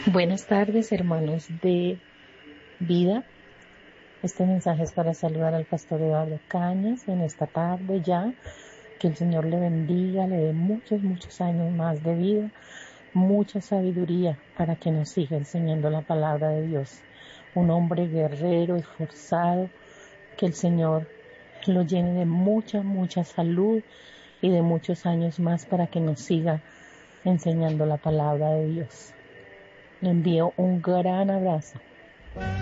Buenas tardes, hermanos de vida. Este mensaje es para saludar al pastor Eduardo Cañas en esta tarde ya. Que el Señor le bendiga, le dé muchos años más de vida, mucha sabiduría para que nos siga enseñando la palabra de Dios. Un hombre guerrero, esforzado, que el Señor lo llene de mucha salud y de muchos años más para que nos siga enseñando la palabra de Dios. Le envío un gran abrazo.